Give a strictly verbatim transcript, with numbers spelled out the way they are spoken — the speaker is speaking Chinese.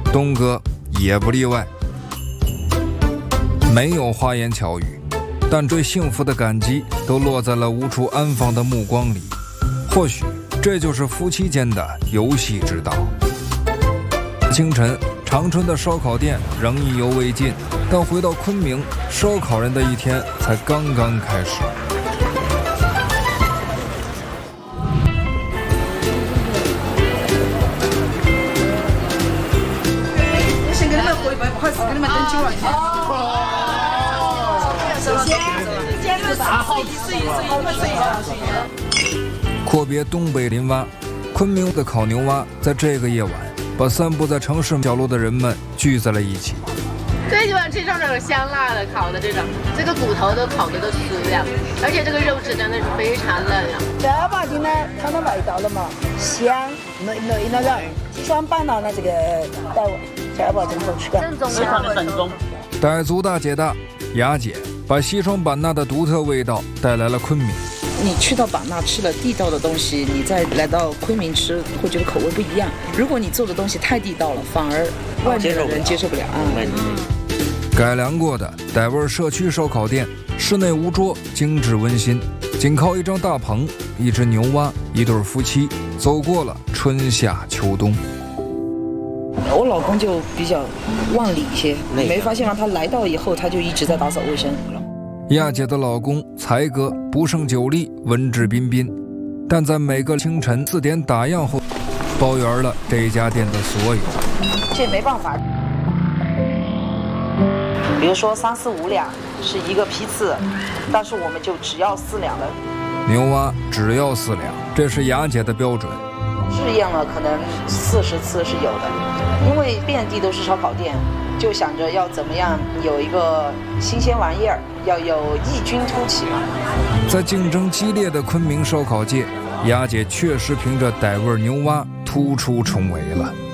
东哥也不例外。没有花言巧语，但对幸福的感激都落在了无处安放的目光里。或许这就是夫妻间的游戏之道。清晨，长春的烧烤店仍意犹未尽，但回到昆明，烧烤人的一天才刚刚开始。 先给你们喝一杯，不好意思，给你们等酒了。首先，先是啥好意思意思意思意思。 阔别东北林蛙，昆明的烤牛蛙在这个夜晚把散布在城市角落的人们聚在了一起。 最喜欢吃这种香辣的烤的这种，这个骨头都烤的都酥呀，而且这个肉质真的是非常嫩呀。 正儿八经呢，它的味道了嘛，香，那那那个鸡双版纳的这个带味，正儿八经好吃感。 正宗非常的正宗。 傣族大姐大雅姐把西双版纳的独特味道带来了昆明。 你去到版纳吃了地道的东西，你再来到昆明吃，会觉得口味不一样。如果你做的东西太地道了，反而外面的人接受不了啊。 改良过的傣味社区烧烤店，室内无桌，精致温馨，仅靠一张大棚，一只牛蛙，一对夫妻，走过了春夏秋冬。 我老公就比较忘理一些，你没发现吗？他来到以后，他就一直在打扫卫生。 亚姐的老公才哥不胜酒力，文质彬彬，但在每个清晨四点打烊后，包圆了这家店的所有。 这没办法。比如说三四五两是一个批次，但是我们就只要四两的。 牛蛙只要四两，这是雅姐的标准。 试验了可能四十次是有的，因为遍地都是烧烤店，就想着要怎么样有一个新鲜玩意儿，要有异军突起嘛。 在竞争激烈的昆明烧烤界，雅姐确实凭着傣味牛蛙突出重围了。